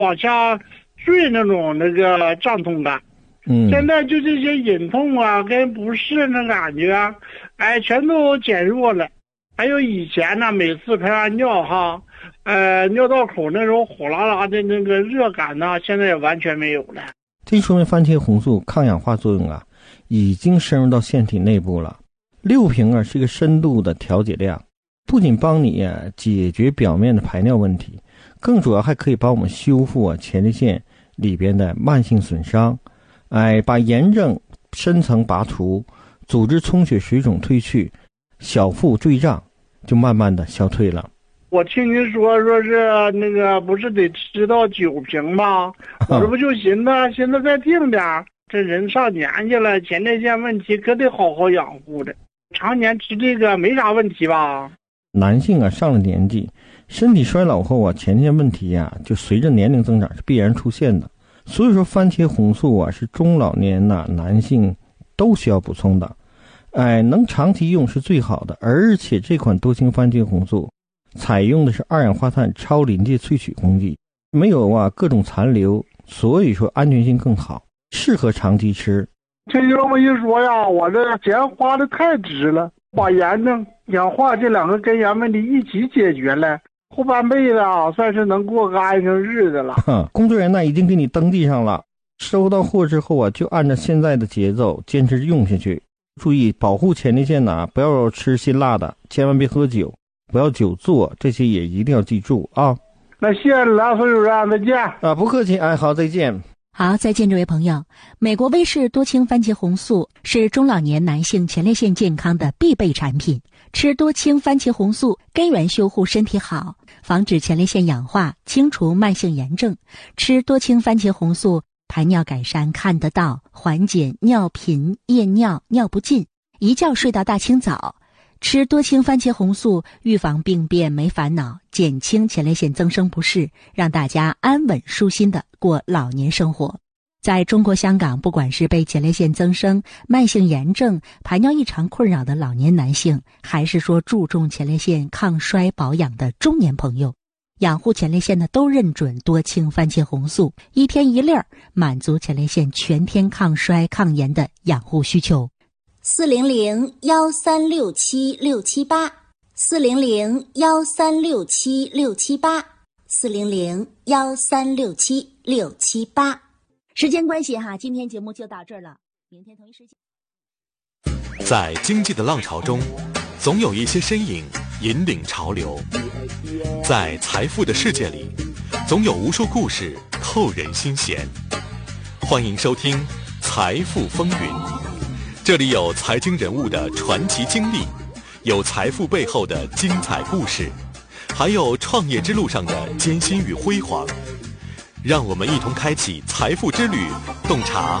往下坠那个胀痛感。现在就这些隐痛啊跟不适那感觉啊，全都减弱了。还有以前呢，每次排完尿哈，尿道口那种火辣辣的那个热感呢，现在也完全没有了。 这说明番茄红素抗氧化作用啊，已经深入到腺体内部了。6瓶啊是一个深度的调节量，不仅帮你解决表面的排尿问题，更主要还可以帮我们修复前列腺里边的慢性损伤，把炎症深层拔除，组织充血水肿退去，小腹坠胀就慢慢的消退了。 我听您说是那个不是得吃到9瓶吗？我这不就寻思现在再定点，这人上年纪了，前列腺问题可得好好养护的。常年吃这个没啥问题吧？ 男性啊上了年纪，身体衰老后啊，前列腺问题啊就随着年龄增长是必然出现的。所以说番茄红素啊是中老年男性都需要补充的，能长期用是最好的。而且这款多氢番茄红素采用的是2氧化碳超临界萃取工艺，没有各种残留，所以说安全性更好，适合长期吃。 听你这么一说呀，我这钱花的太值了，把炎症、氧化这2个根源问题一起解决了，后半辈子算是能过个安生日子了。 工作人员已经给你登记上了，收到货之后就按照现在的节奏坚持用下去。注意保护前列腺不要吃辛辣的，千万别喝酒，不要久坐，这些也一定要记住啊。 那谢谢了，孙主任，再见。 不客气，好，再见。 好，再见，这位朋友。美国威士多氢番茄红素是中老年男性前列腺健康的必备产品。吃多氢番茄红素，根源修护身体好，防止前列腺氧化，清除慢性炎症。吃多氢番茄红素，排尿改善看得到，缓解尿频、夜尿、尿不尽，一觉睡到大清早。吃多氢番茄红素，预防病变没烦恼，减轻前列腺增生不适，让大家安稳舒心的过老年生活。在中国香港，不管是被前列腺增生、慢性炎症、排尿异常困扰的老年男性，还是说注重前列腺抗衰保养的中年朋友，养护前列腺的都认准多氢番茄红素，一天一粒儿，满足前列腺全天抗衰抗炎的养护需求。400-1367-678，400-1367-678，400-1367-678。时间关系今天节目就到这儿了，明天同一时间。 在经济的浪潮中，总有一些身影引领潮流；在财富的世界里，总有无数故事扣人心弦。欢迎收听《财富风云》，这里有财经人物的传奇经历，有财富背后的精彩故事，还有创业之路上的艰辛与辉煌。让我们一同开启财富之旅，洞察